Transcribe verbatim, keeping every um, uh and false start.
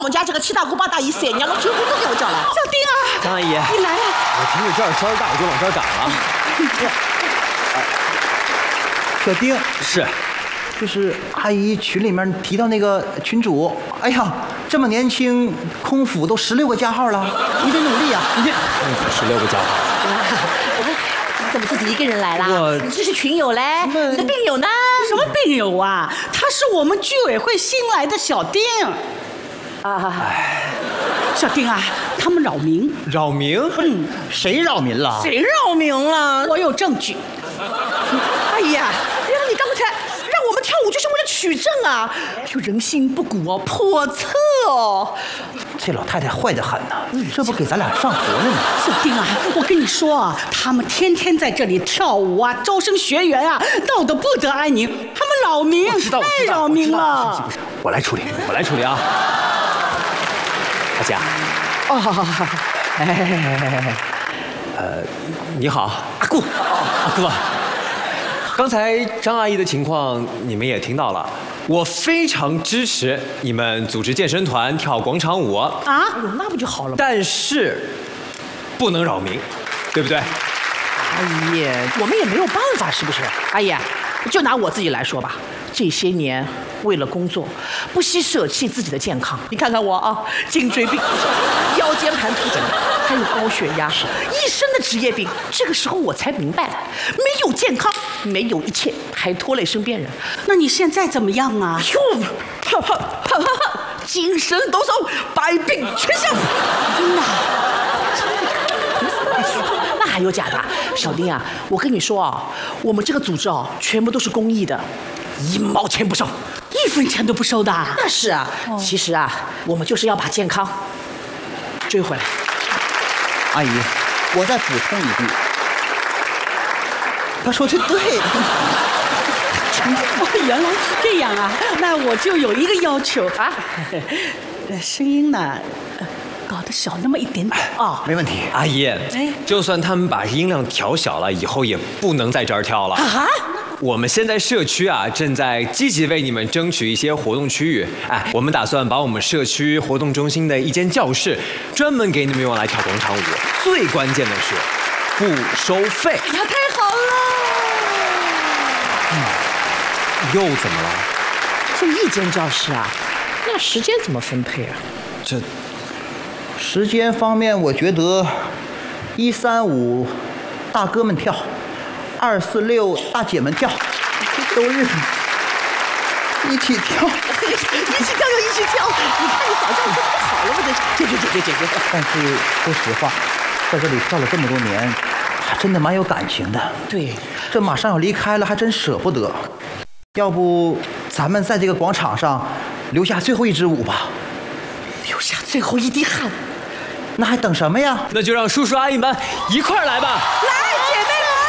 我们家这个七大姑八大姨四爷娘的全部都给我叫来。 小丁啊， 张阿姨， 你来了。 我听着这儿声儿大，我就往这儿赶了。 小丁是， 就是阿姨群里面提到那个群主，哎呀，这么年轻，空腹都十六个加号了，你得努力啊！你空腹十六个加号。 你怎么自己一个人来啦？ 我你这是群友嘞，你的病友呢？ 什么病友啊？他是我们居委会新来的小丁。啊，小丁啊，他们扰民。 扰民？ 嗯， 谁扰民了？ 谁扰民了？我有证据。哎呀，原来你刚才让我们跳舞就是为了取证啊！有人心不古哦，叵测哦。 这老太太坏得很呐，这不给咱俩上活了呢？ 小丁啊，我跟你说啊，他们天天在这里跳舞啊，招生学员啊，闹得不得安宁。他们扰民，太扰民了。 我来处理， 我来处理啊。大家， 哦，好好好，哎哎哎哎， 呃，你好，阿顾，阿顾，刚才张阿姨的情况你们也听到了，我非常支持你们组织健身团跳广场舞啊，那不就好了吗？ 但是不能扰民，对不对？ 阿姨，我们也没有办法，是不是？阿姨，就拿我自己来说吧，这些年为了工作，不惜舍弃自己的健康。你看看我啊，颈椎病、腰间盘突出，还有高血压，一身的职业病。这个时候我才明白了，没有健康，没有一切，还拖累身边人。 那你现在怎么样啊？ 哟，哈哈哈哈，精神抖擞，百病全消。真的？那还有假的？小丁啊，我跟你说啊，我们这个组织哦，全部都是公益的，一毛钱不收， 一分钱都不收的。 那是啊，哦、其实啊，我们就是要把健康追回来。 阿姨，我再补充一句，他说的对。 哦，原来是这样啊，那我就有一个要求啊，声音呢，搞得小那么一点点啊， 没问题。 阿姨，哎，就算他们把音量调小了，以后也不能在这儿跳了啊。我们现在社区啊，正在积极为你们争取一些活动区域。哎，我们打算把我们社区活动中心的一间教室，专门给你们用来跳广场舞。最关键的是，不收费。 哎呀，太好了！ 嗯，又怎么了？ 就一间教室啊，那时间怎么分配啊？ 这时间方面，我觉得一三五大哥们跳。二四六大姐们跳，周日一起跳， 一起跳就一起跳。你看你早就已经不好了，我这解决解决解决。 但是说实话，在这里跳了这么多年，还真的蛮有感情的。 对， 这马上要离开了，还真舍不得。要不咱们在这个广场上留下最后一支舞吧， 留下最后一滴汗。 那还等什么呀？ 那就让叔叔阿姨们一块儿来吧。 来。